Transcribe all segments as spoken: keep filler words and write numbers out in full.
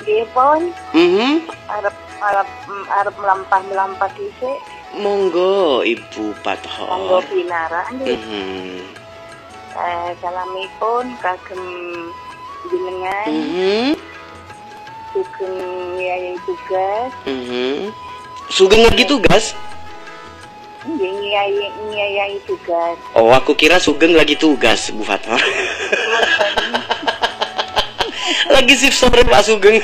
Nggih pun. Mhm. Arep arep arep melampah-melampah dhisik. Monggo Ibu Fathor. Monggo pinara nggih. Mhm. Eh salamipun kagem jenengan. Mhm. Sugeng ngiyai tugas. Mhm. Sugeng lagi tugas? Nggih ngiyai ngiyai tugas. Oh, aku kira Sugeng lagi tugas, Bu Fathor. Lagi shift sore Pak Sugeng.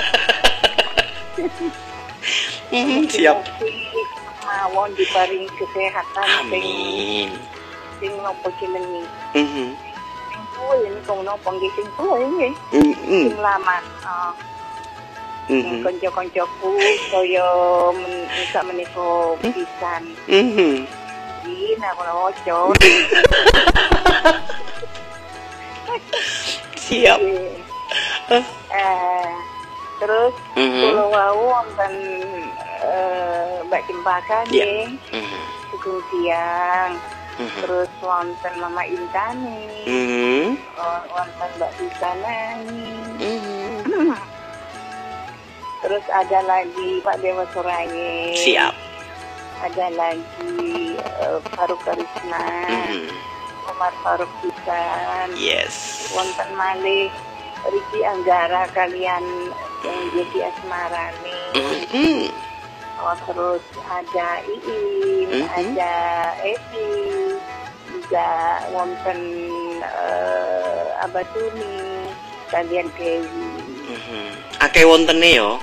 Mhm, siap. Mawon diparingi kesehatan sing Amin. sing napa jenenge. Mhm. Sing tuwa ini kok napa nggih sing tuwa nggih. Mhm. Sing lama. Heeh. Mhm. Kanca-kancaku kaya menika menika pisan. Mhm. Iki nak ojo. Siap. Eh terus Mhm. kula wau wonten eh Mbak Cempaka Ya. nggih. Mhm. Sugeng siang. Mhm. Terus wonten Mama Intani. Mhm. Oh, wonten Mbak Bisanani. Mhm. Terus ada lagi Pak Dewa Suraye. Siap. Ada lagi uh, Faruk Karisma. Mhm. Umar Faruk Pisan. Yes. Wonten malih Riki Anggara kalian yang jadi asmarane. Mhm. Oh, terus ada Iin, Mhm. ada Evi, juga wonten uh, Abatuni, kalian Dewi. Mhm. Akeh wontene yo.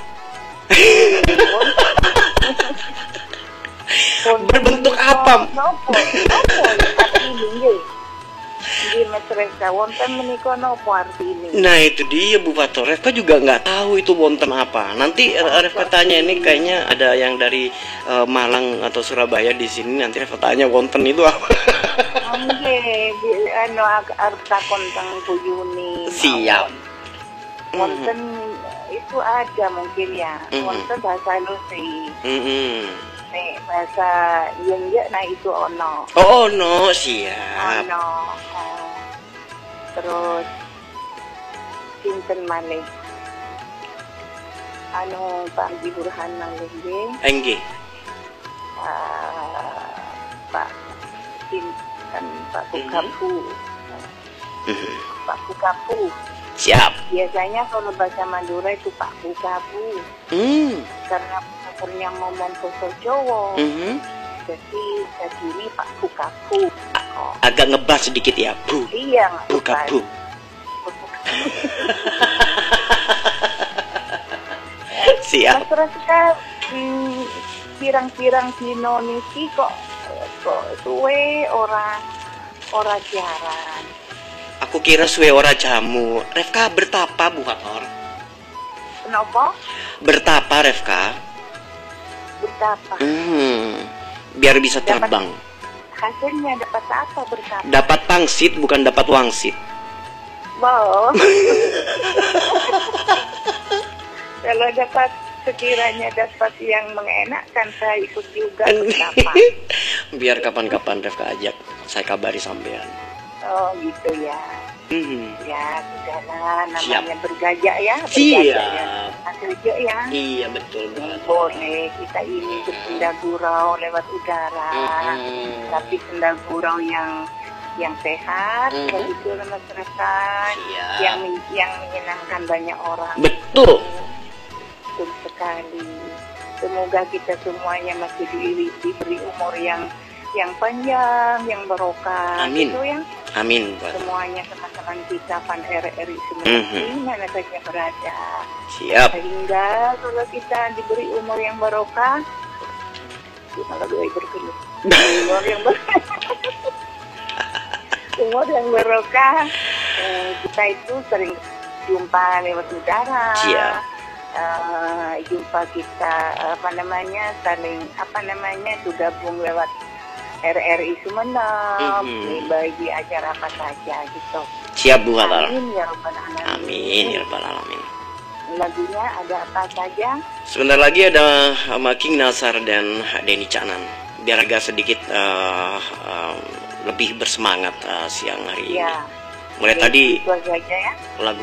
Berbentuk apa? Nopo? Nopo artine nggih? Nggih Mas Reza, wonten menika nopo artine? Nah itu dia Bu Fathor. Revka juga nggak tahu itu wonten apa. Nanti eh, Revka tanya, ini kayaknya ada yang dari eh, Malang atau Surabaya di sini. Nanti Revka tanya wonten itu apa. Nggih, anu arep takon teng Bu Yuni. Siap. Wonten itu ada mungkin ya. Mhm. Wonten bahasa Lusi. Mhm. Nek bahasa Yenye nah itu ono. Oh no, siap. Ono. Oh. Terus sinten malih? Anu Pak Haji Burhan malih nggih. Enggih. Ah, Pak sinten Pak Bukapu. Mhm. Pak Bukapu. Siap. Biasanya kalau bahasa Madura itu Pak Bukapu. Hmm. Karena akhirnya ngomong bahasa Jawa. Mhm. Jadi jadi ini Pak Bukapu. Oh. Agak ngebas sedikit ya, Bu. Iya, Buka Bu. Siap. Mas Raska, hmm, pirang-pirang dino niki kok kok suwe ora ora siaran. Aku kira suwe ora jamu. Revka bertapa Bu Fathor. Kenapa? Bertapa Revka. Betapa? Hmm. Biar bisa terbang. Hasilnya dapat apa bertapa? Dapat pangsit bukan dapat wangsit. Wow. Kalau dapat sekiranya dapat yang mengenakkan, saya ikut juga betapa. Biar kapan-kapan Revka ajak, saya kabari sampean. Oh gitu ya. Mhm. Ya sudahlah, Siap. namanya bergajak ya. Siap. Bergajak ya. Hasil je ya. Iya betul banget. Boleh kita ini bersenda gurau lewat udara, Mhm. tapi senda gurau yang yang sehat, Mhm. begitu masyarakat, Siap. yang yang menyenangkan banyak orang. Betul. Betul sekali. Semoga kita semuanya masih diberi, diberi umur yang yang panjang, yang barokah. Amin. Itu yang Amin Bu Fathor. semuanya teman-teman kita Fan R R I semua Mhm. di mana saja berada. Siap. Sehingga kalau kita diberi umur yang barokah, kita lebih berkeluh. Umur yang barokah, umur yang barokah, eh, kita itu sering jumpa lewat udara. Siap. Eh, jumpa kita apa namanya saling apa namanya itu gabung lewat R R I Sumeneb, Mhm. bagi acara apa saja gitu. Siap Bu Fathor. Amin ya Rabbal Alamin. Amin ya rabbal alamin. Lagunya ada apa saja? Sebentar lagi ada sama King Nasar dan Denny Canan. Biar agak sedikit uh, uh, lebih bersemangat uh, siang hari ini. Ya. Mulai tadi Itu aja ya. lagu